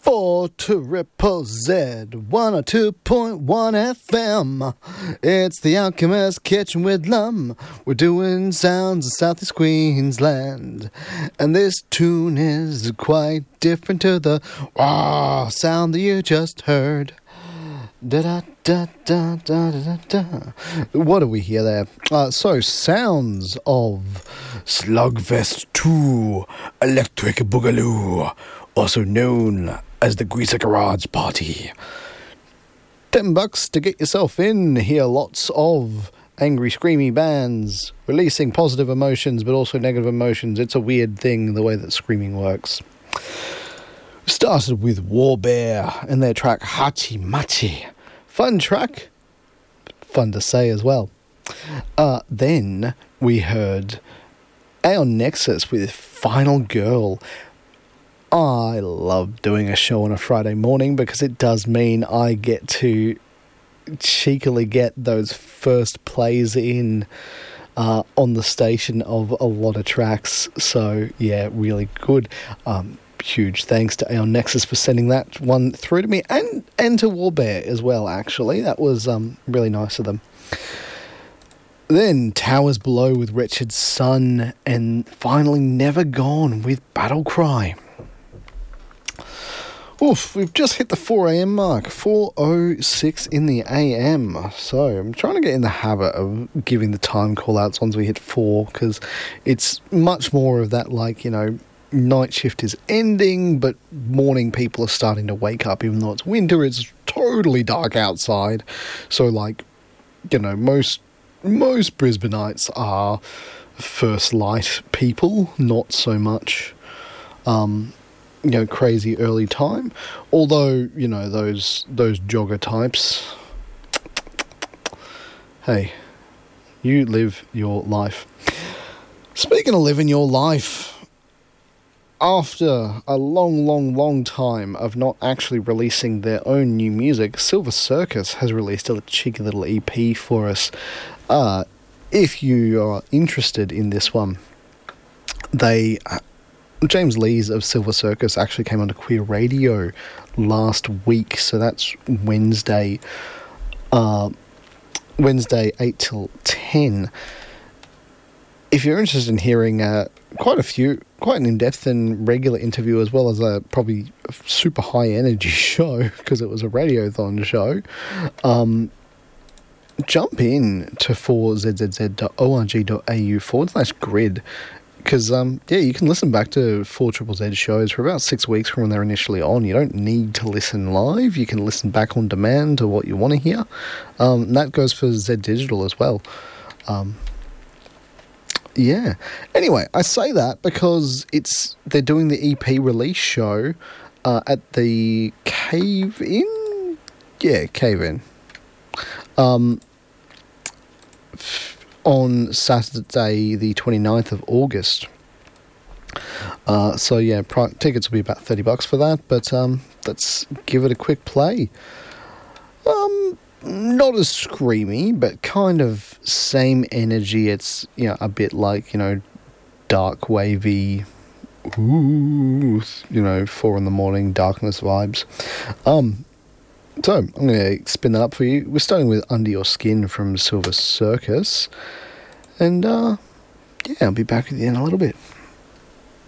4 Triple Z 102.1 FM. It's the Alchemist Kitchen with Lum. We're doing sounds in Southeast Queensland, and this tune is quite different to the sound that you just heard. Da da da da da da da. What do we hear there? So sounds of Slugfest 2 Electric Boogaloo, also known as the Greaser Garage Party. $10 to get yourself in. Hear lots of angry, screamy bands releasing positive emotions, but also negative emotions. It's a weird thing, the way that screaming works. Started with Warbear and their track Hachi Machi. Fun track. Fun to say as well. Then we heard Aeon Nexus with Final Girl. I love doing a show on a Friday morning because it does mean I get to cheekily get those first plays in on the station of a lot of tracks. So, yeah, really good. Huge thanks to Aeon Nexus for sending that one through to me, and to Warbear as well, actually. That was really nice of them. Then Towers Below with Wretched Sun, and finally Never Gone with Battle Cry. Oof, we've just hit the 4 a.m. mark, 4:06 in the a.m. So I'm trying to get in the habit of giving the time call-outs once we hit 4, because it's much more of that, like, you know, night shift is ending, but morning people are starting to wake up, even though it's winter. It's totally dark outside. So, like, you know, most Brisbaneites are first light people, not so much, you know, crazy early time. Although, you know, those jogger types, hey, you live your life. Speaking of living your life, after a long time of not actually releasing their own new music, Silver Circus has released a cheeky little EP for us. If you are interested in this one, James Lees of Silver Circus actually came onto Queer Radio last week, so that's Wednesday 8 till 10. If you're interested in hearing quite an in-depth and regular interview, as well as a probably super high-energy show, because it was a radiothon show, jump in to 4zzz.org.au/grid, because, you can listen back to 4ZZZ shows for about 6 weeks from when they're initially on. You don't need to listen live. You can listen back on demand to what you want to hear. And that goes for Z Digital as well. Yeah. Anyway, I say that because they're doing the EP release show at the Cave In? Yeah, Cave In. On Saturday, the 29th of August. So, yeah, tickets will be about $30 for that, but let's give it a quick play. Not as screamy, but kind of same energy. It's, you know, a bit like, you know, dark wavy, you know, 4 a.m, darkness vibes. So I'm going to spin that up for you. We're starting with Under Your Skin from Silver Circus. And, I'll be back with you in a little bit.